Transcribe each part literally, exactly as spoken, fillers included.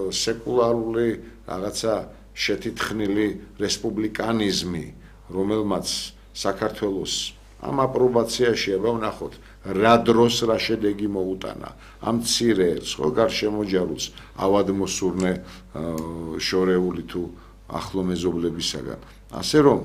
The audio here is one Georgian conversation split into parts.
სეკულარული რაღაცა შეთითხნილი რესპუბლიკანიზმი, რომელმაც საქართველოს ამ აპრობაციაში აბა ვნახოთ რა დროს რა შედეგი მოუტანა ამ მცირე სხვა გარშემოჯარულს ავადმოსურნე შორეული თუ ახლო მეზობლებისაგან ასე რომ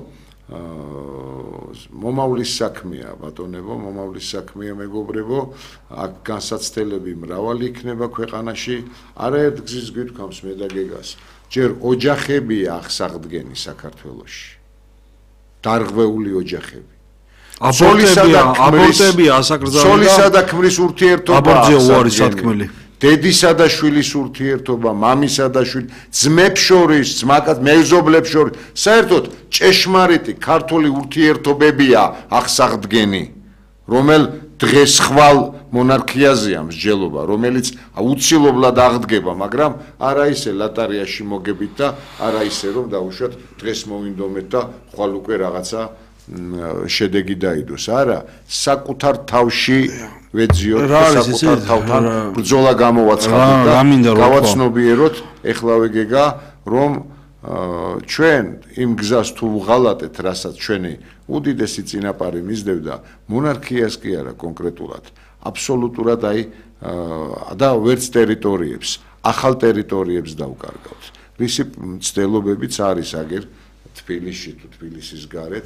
მომავლის საქმეა ბატონებო მომავლის საქმეა მეგობრებო აქ განსაცდელები მრავალი იქნება ქვეყანაში არაერთ გზის გვითქვამს მე და გეგას ჯერ ოჯახებია აღსაღდგენი საქართველოში დარღვეული ოჯახები აბორტებია ასაკრძალული სოლისა და ქმრის ურთიერთობა აბორტზე უარი სათქმელი დედისა და შვილის ურთიერთობა მამისა და შვილის ძმებს შორის ძმაკაც მეზობლებს შორის საერთოდ ჭეშმარიტი ქართული ურთიერთობებია აღსაღდგენი რომელ დღეს ხვალ მონარქიაზეა მსჯელობა რომელიც აუცილებლად აღდგება მაგრამ არა ისე ლატარიაში მოგებით და არა ისე რომ დაუშვათ დღეს მოვინდომეთ და ხვალ უკვე რაღაცა შედეგი დაიდოს არა საკუთარ თავში ვეძიოთ საკუთარ თავთან ბრძოლა გამოვაცხადოთ და გავაცნობიეროთ ეხლავე გეგა რომ ჩვენ იმ გზას თუ ვღალატეთ რასაც ჩვენი უდიდესი წინაპარი მისდევდა მონარქიას კი არა კონკრეტულად აბსოლუტურად აი და ვერც ტერიტორიებს ახალ ტერიტორიებს დავკარგავთ რისი მცდელობებიც არის აგერ თბილისში თუ თბილისის გარეთ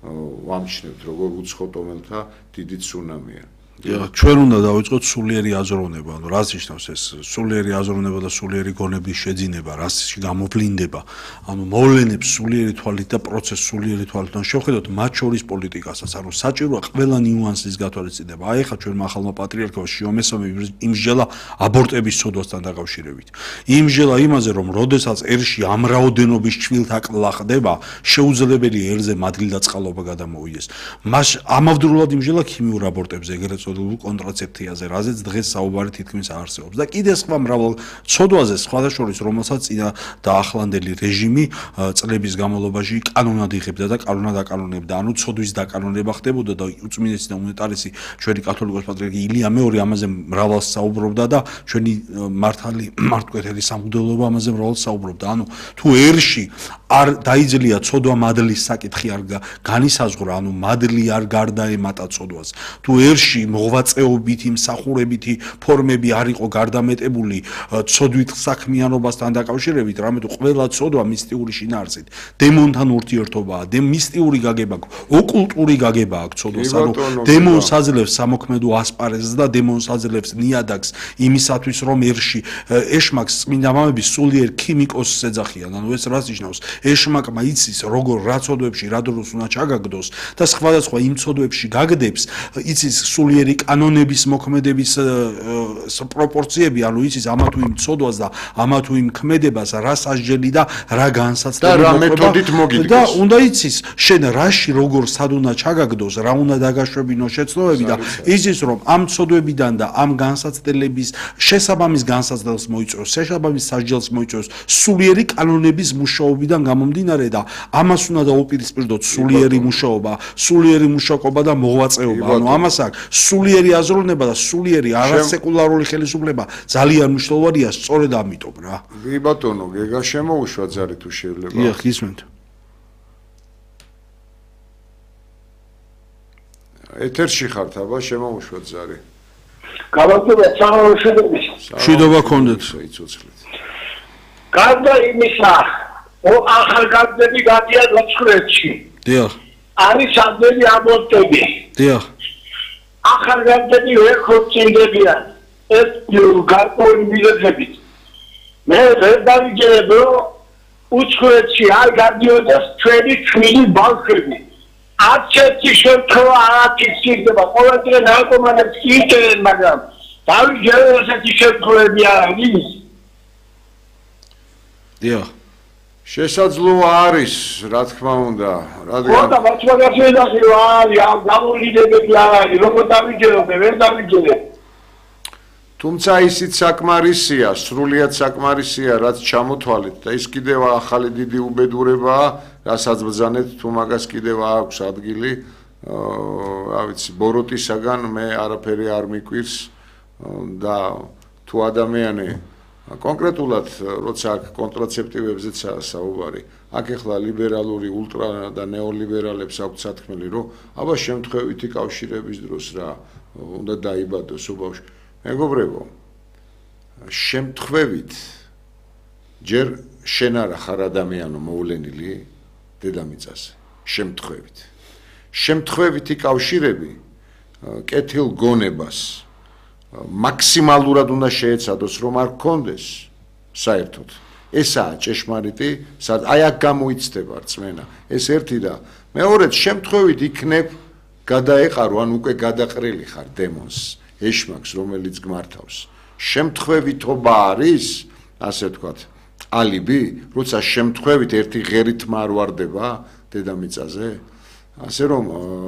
ვამჩნევთ როგორ უცხო ტომელთა დიდი ცუნამია ჩვენ უნდა დავიწყოთ სულიერი აზროვნება, ანუ რას ნიშნავს ეს სულიერი აზროვნება და სულიერი გონების შეძინება, რასში გამოვლინდება, ანუ მოვლენებს სულიერი თვალით და პროცესს სულიერი თვალით უნდა შევხედოთ მათ შორის პოლიტიკასაც, ანუ საჭიროა ყველა ნიუანსის გათვალისწინება. აი ხა ჩვენ ახალმა პატრიარქოში შიომესომი იმსჯელა აბორტების ცოდვასთან დაკავშირებით. იმსჯელა იმაზე, რომ როდესაც ერში ამ რაოდენობის ჩვილთა კლა ხდება, შეუძლებელი ერზე მადლიდაწყალობა გადამოვიდეს. მას ამავდროულად იმსჯელა ქიმიურ აბორტებზე, ეგრეთ კონტრაცეფციაზე, რაზეც დღეს საუბარი თითქმის არსებობს. და კიდე სხვა მრავალ ცოდვაზე, სხვადასხვა რომელსაც წინა და ახლანდელი რეჟიმი წლების განმავლობაში კანონად იღებდა და კანონად აკანონებდა. ანუ ცოდვის დაკანონება ხდებოდა და უწმინდესი და უნეტარესი ჩვენი კათოლიკოს პატრიარქი ილია მეორე ამაზე მრავალ საუბრობდა და ჩვენი მართალი მართკვეთელი სამღვდელოობა ამაზე მრავალ საუბრობდა. ანუ თუ ერში არ დაიძლია ცოდვა მადლის საკითხი არ განისაზღვრა, ანუ მადლი არ გარდაემატა ცოდვას. თუ ერში მოღვაწეობითი, მსახურებითი ფორმები არ იყო გარდამეტებული ცოდვით საქმიანობასთან დაკავშირებით, რამე თუ ყველა ცოდვა მისტიური შინაარსით, დემონთან ურთიერთობაა, მისტიური გაგება აქვს, ოკულტური გაგება აქვს ცოდვას, ანუ დემონს აძლევს სამოქმედო ასპარეზს და დემონს აძლევს ნიადაგს იმისათვის, რომ ერში ეშმაკს წმინდა მამების სულიერ ქიმიკოსს ეძახიან, ანუ ეს რას ნიშნავს? ეშმაკმა იცის, როგორ რა ცოდვებში, რა დროს უნდა ჩაგაგდოს და სხვადასხვა იმ ცოდვებში გაგდებს, იცის სულიერი კანონების მოქმედების პროპორციები, ანუ იცის ამა თუ იმ ცოდვას და ამა თუ იმ ქმედებას, რა სასჯელი და რა განსაცდელი და რა მეთოდით მოგიდგეს. და უნდა იცის, შენ რაში როგორ სად უნდა ჩაგაგდოს, რა უნდა დაგაშვებინოს შეცდომები და იცის, რომ ამ ცოდვებიდან და ამ განსაცდელების შესაბამის განსაცდელს მოიწვევს, შესაბამის სასჯელს მოიწვევს სულიერი კანონების მუშაობიდან გამომდინარე და ამას უნდა დაუპირისპირდოთ სულიერი მუშაობა, სულიერი მუშაკობა და მოღვაწეობა. ანუ ამას აქვს სულიერი აზროვნება და სულიერი არასეკულარული ხელისუფლება ძალიან მნიშვნელოვანია სწორედ ამიტომ რა. კი ბატონო, გეგა შემოუშვა ძარი თუ შეიძლება. დიახ, ისმენთ. ეთერში ხართ, აბა შემოუშვა ძარი. გამარჯობა, სამშვიდობო. მშვიდობა გქონდეთ. იცოცხლეთ. გარდა იმისა, ო ახალგაზრდები გადიან ლოცვრეთში. დიახ. არის ამდენი აბორტები. დიახ. ახალგაზრდები ვერ ხორციელებიან ეს გარკვეული მიზეზებით. მე ვერ დავიგებ, რომ უცხოეთში არ გადიოდეს ჩვენი ჩვილი ბავშვები. არც ერთი შემთხვევა არ აფიქსირდება, ყოველდღე ნარკომანებს იჭერენ, მაგრამ დავიგებ, რომ ესეთი შემთხვევები არ არის. დიახ. შესაძლოა არის, რა თქმა უნდა, რადგან ხოდა მაგას ვეძახი რა არის, ამ გამოვლინებები არ არის, როგორ დავიჯეროთ, ვერ დავიჯერეთ. თუმცა ისიც საკმარისია, სრულიად საკმარისია, რაც ჩამოთვალეთ და ის კიდევ ახალი დიდი უბედურებაა, რასაც ბრძანეთ, თუ მაგას კიდევ აქვს ადგილი, რა ვიცი, ბოროტისაგან მე არაფერი არ მიკვირს და თუ ადამიანი კონკრეტულად როცა აქ კონტრაცეპტივებზეც საუბარი, აქ ეხლა ლიბერალური ულტრა და ნეოლიბერალებს აქვთ სათქმელი, რომ აბა შემთხვევითი კავშირების დროს რა უნდა დაიბადოს უბავში. მეგობრებო, შემთხვევით ჯერ შენ არა ხარ ადამიანო მოვლენილი დედამიწაზე, შემთხვევით. შემთხვევითი კავშირები კეთილ გონებას მაქსიმალურად უნდა შეეცადოს, რომ არ გქონდეს საერთოდ. ესაა ჭეშმარიტი, აი აქ გამოიცდება რწმენა. ეს ერთი და მეორედ შემთხვევით იქნებ გადაეყარო, ან უკვე გადაყრილი ხარ დემონს, ეშმაკს, რომელიც გმართავს. შემთხვევითობა არის, ასე ვთქვათ, ალიბი, როცა შემთხვევით ერთი ღერით არ ვარდება დედამიწაზე. ასე რომ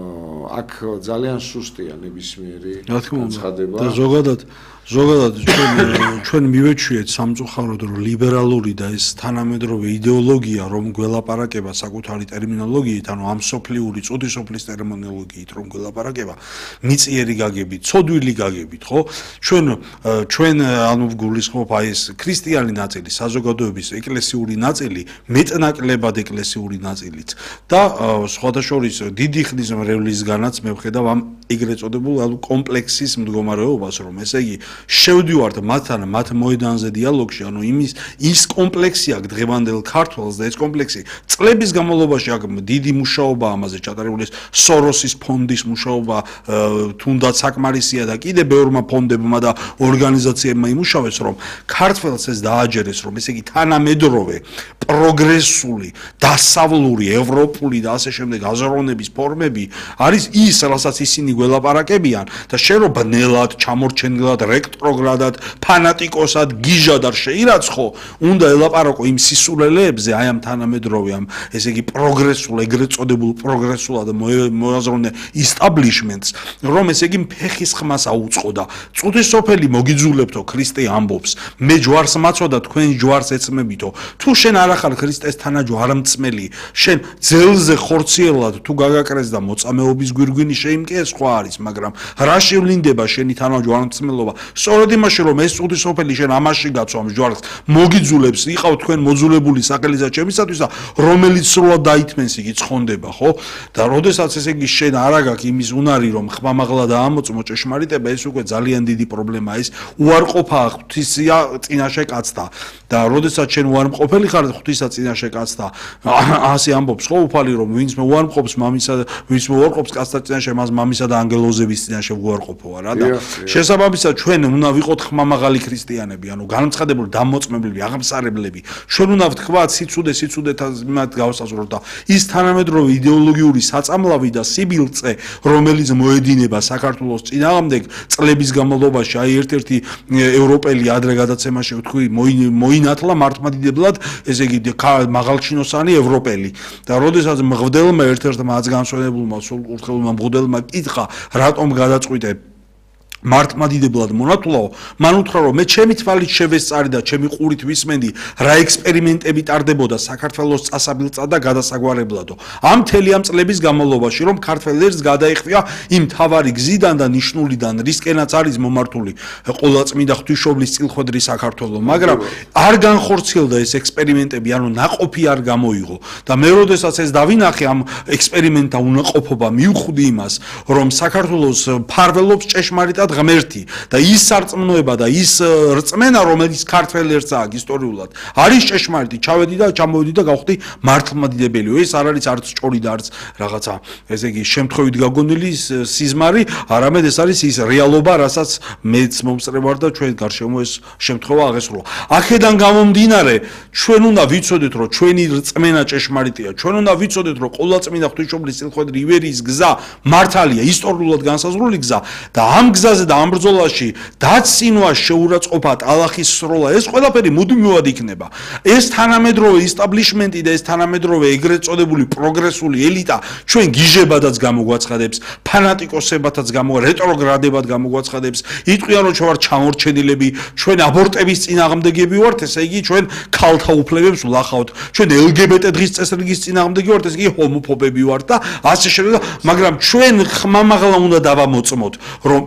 აქ ძალიან სუსტია ნებისმიერი განცხადება. და ზოგადად ზოგადად ჩვენ ჩვენ მივეჩვიეთ სამწუხაროდ რომ ლიბერალური და ეს თანამედროვე იდეოლოგია რომ გველაპარაკება საკუთარი ტერმინოლოგიით, ანუ ამ სოფლიური წუდი სოფლის ტერმინოლოგიით რომ გველაპარაკება, მიწიერი გაგებით, ცოდვილი გაგებით, ხო? ჩვენ ჩვენ ანუ გულისხმობ აი ეს ქრისტიანი ნაწილი, საზოგადოების ეკლესიური ნაწილი, მეტნაკლებად ეკლესიური ნაწილიც და სხვადასხვა დიდი ხნის მრევლისგანაც მე ვხედავ ამ ეგრეთ წოდებულ ანუ კომპლექსის მდგომარეობას, რომ ესე იგი შევდივართ მათთან მათ მოედანზე დიალოგში, ანუ იმის ის კომპლექსი აქვს დღევანდელ ქართველს და ეს კომპლექსი წლების განმავლობაში აქვს დიდი მუშაობა ამაზე ჩატარებული, სოროსის ფონდის მუშაობა თუნდაც საკმარისია და კიდე ბევრმა ფონდებმა და ორგანიზაციებმა იმუშავეს, რომ ქართველს ეს დააჯერეს, რომ ესე იგი თანამედროვე პროგრესული, დასავლური, ევროპული და ასე შემდეგ აზროვნების ფორმები არის ის, რასაც ისინი გველაპარაკებიან და შენ რო ბნელად, ჩამორჩენილად, რეტროგრადად, ფანატიკოსად, გიჟად არ შეირაცხო, უნდა ელაპარაკო იმ სისულელეებზე, აი ამ თანამედროვე ამ ესე იგი პროგრესულ, ეგრეთ წოდებულ პროგრესულად მოაზროვნე ისტაბლიშმენტს, რომ ესე იგი ფეხის ხმას აუწყო და წუდი სოფელი მოგიძულებთო, ქრისტე ამბობს, მე ჯვარს მაცვა და თქვენ ჯვარს ეცმებითო. თუ შენ არ ახარ ქრისტეს თანაჯვარმწმელი, შენ ძელზე ხორციელად თუ გაგაკრეს და მოწამეობის გვირგვინი შეიმკიეს, სხვა არის, მაგრამ რა შევლინდება შენი თანაჯვარმწმელობა? სწორედ იმაში, რომ ეს წუდი სოფელი შენ ამაში გაცვამს ჯვარს, მოგიძულებს, იყავ თქვენ მოძულებული სახელისა ჩემისათვის და რომელიც სრულად დაითმენს იგი ცხონდება, ხო? და როდესაც ესე იგი შენ არ აგაქვს იმის უნარი, რომ ხმამაღლა დაამოწმო ჭეშმარიტება, ეს უკვე ძალიან დიდი პრობლემაა, ეს უარყოფაა ღვთისია წინაშე კაცთა. და როდესაც შენ უარმყოფელი ხარ ღვთისა წინაშე კაცთა, ასე ამბობს ხო უფალი, რომ ვინც მე უარმყოფს მამისა, ვინც მე უარყოფს კაცთა წინაშე, მას მამისა და ანგელოზების წინაშე უარყოფოა რა და შესაბამისად ჩვენ უნდა ვიყოთ ხმამაღალი ქრისტიანები, ანუ განმცხადებული, დამოწმებლები, აღმსარებლები. ჩვენ უნდა ვთქვათ სიცუდე სიცუდეთად გავსაზრდოთ და ის თანამედროვე იდეოლოგიური საწამლავი და სიბილწე, რომელიც მოედინება საქართველოს წინააღმდეგ წლების განმავლობაში, აი ერთ-ერთი ევროპელი ადრე გადაცემაში ვთქვი, მოინათლა მართლმადიდებლად, ესე იგი მაღალჩინოსანი ევროპელი. და როდესაც მღვდელმა ერთ-ერთმა აც განსვენებულმა სულკურთხეულმა მღვდელმა კითხა, რატომ გადაწყვიტე მართლმადიდებლად მონათვლაო, მან უთხრა, რომ მე ჩემი თვალით შევესწარი და ჩემი ყურით ვისმენდი, რა ექსპერიმენტები ტარდებოდა საქართველოს წასაბილწად და გადასაგვარებლადო. ამ მთელი ამ წლების განმავლობაში, რომ ქართველებს გადაიხდია იმ თავარი გზიდან და ნიშნულიდან, რისკენაც არის მომართული ყოვლადწმინდა ღვთისმშობლის წილხვედრი საქართველო, მაგრამ არ განხორციელდა ეს ექსპერიმენტები, ანუ ნაყოფი არ გამოიღო. და მე როდესაც ეს დავინახე ამ ექსპერიმენტთა უნაყოფობა, მივხვდი იმას, რომ საქართველოს ფარველობს ჭეშმარიტად ღმერთი და ის სარწმუნოება და ის რწმენა, რომელიც ქართველებს აქვს ისტორიულად, არის ჭეშმარიტი. ჩავედი და ჩამოვედი და გავხდი მართლმადიდებელი. ეს არ არის არც ჭორი და არც რაღაცა, ესე იგი შემთხვევით გაგონილი სიზმარი, არამედ ეს არის ის რეალობა, რასაც მეც მომწრე ვარ და ჩვენ გარშემო ეს შემთხვევა აღესრულა. აქედან გამომდინარე, ჩვენ უნდა ვიცოდეთ, რომ ჩვენი რწმენა ჭეშმარიტია. ჩვენ უნდა ვიცოდეთ, რომ ყოვლადწმინდა ღვთისმშობლის წილხვედრი ივერიის გზა მართალია, ისტორიულად განსაზღვრული გზა და ამ გზაზე და ამ ბრძოლაში დაცინვა, შეურაცხყოფა, ტალახის სროლა, ეს ყველაფერი მუდმივად იქნება. ეს თანამედროვე ისტაბლიშმენტი და ეს თანამედროვე ეგრეთ წოდებული პროგრესული ელიტა ჩვენ გიჟებადაც გამოგვაცხადებს, ფანატიკოსებათაც გამო რეტროგრადებად გამოგვაცხადებს, იტყვიან, რომ ჩვენ ვართ ჩამორჩენილები, ჩვენ აბორტების წინააღმდეგები ვართ, ესე იგი ჩვენ ქალთა უფლებებს ვლახავთ, ჩვენ ელ ჯი ბი ტი დღის წესრიგის წინააღმდეგი ვართ, ესე იგი ჰომოფობები ვართ და ასე შემდეგ, მაგრამ ჩვენ ხმამაღლა უნდა დავამოწმოთ, რომ ის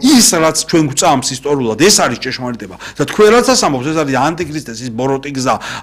რაც ჩვენ გვწამს ისტორიულად ეს არის ჭეშმარიტება და თქვენ რაც ამბობთ ეს არის ანტიქრისტეს ის ბოროტი გზა